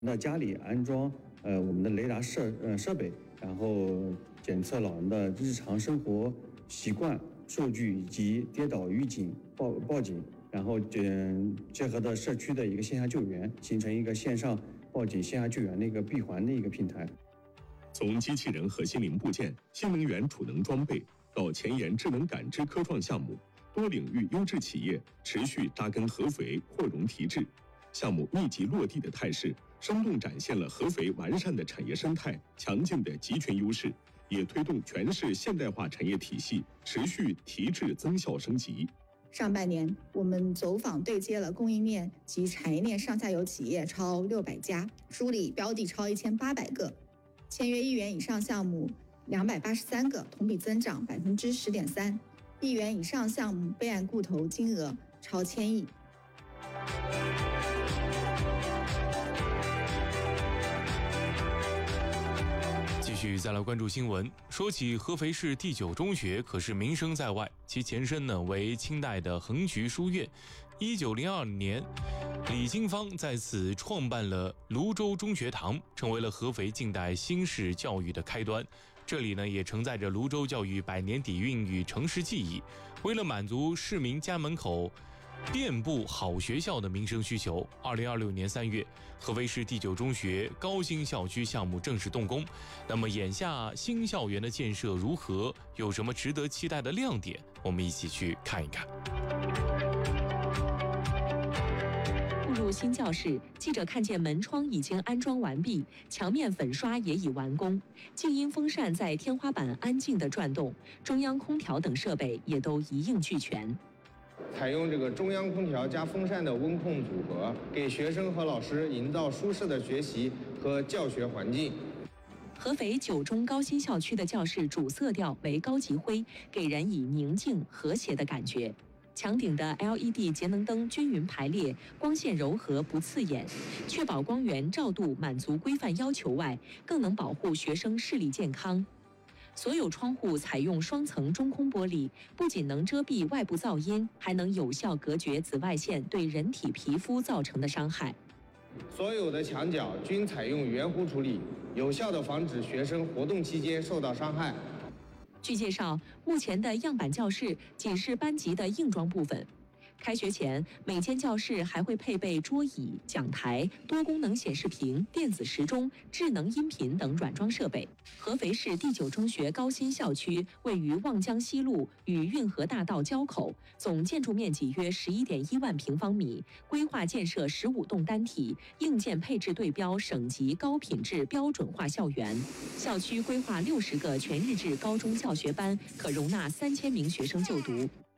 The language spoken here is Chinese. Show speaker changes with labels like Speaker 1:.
Speaker 1: 到家里安装我们的雷达设备，然后检测老人的日常生活习惯数据以及跌倒预警报警，然后结合的社区的一个线下救援，形成一个线上报警、线下救援的一个闭环的一个平台。
Speaker 2: 从机器人核心零部件、新能源储能装备到前沿智能感知科创项目，多领域优质企业持续扎根合肥扩容提质，项目密集落地的态势，生动展现了合肥完善的产业生态、强劲的集群优势，也推动全市现代化产业体系持续提质增效升级。
Speaker 3: 上半年，我们走访对接了供应链及产业链上下游企业超600家，梳理标的超1800个，签约1元以上项目283个，同比增长10.3%，1元以上项目备案固投金额超1000亿。
Speaker 4: 继续再来关注新闻。说起合肥市第9中学，可是名声在外，其前身呢为清代的横渠书院。1902年，李经方在此创办了泸州中学堂，成为了合肥近代新式教育的开端。这里呢也承载着泸州教育百年底蕴与城市记忆。为了满足市民家门口遍布好学校的民生需求，2026年3月，合肥市第9中学高新校区项目正式动工。那么眼下新校园的建设如何？有什么值得期待的亮点？我们一起去看一看。
Speaker 5: 步入新教室，记者看见门窗已经安装完毕，墙面粉刷也已完工，静音风扇在天花板安静地转动，中央空调等设备也都一应俱全。
Speaker 6: 采用这个中央空调加风扇的温控组合，给学生和老师营造舒适的学习和教学环境。
Speaker 5: 合肥9中高新校区的教室主色调为高级灰，给人以宁静和谐的感觉。墙顶的 LED 节能灯均匀排列，光线柔和不刺眼，确保光源照度满足规范要求外，更能保护学生视力健康。所有窗户采用双层中空玻璃，不仅能遮蔽外部噪音，还能有效隔绝紫外线对人体皮肤造成的伤害。
Speaker 6: 所有的墙角均采用圆弧处理，有效地防止学生活动期间受到伤害。
Speaker 5: 据介绍，目前的样板教室仅是班级的硬装部分。开学前，每间教室还会配备桌椅、讲台、多功能显示屏、电子时钟、智能音频等软装设备。合肥市第9中学高新校区位于望江西路与运河大道交口，总建筑面积约11.1万平方米，规划建设15栋单体，硬件配置对标省级高品质标准化校园。校区规划60个全日制高中教学班，可容纳3000名学生就读。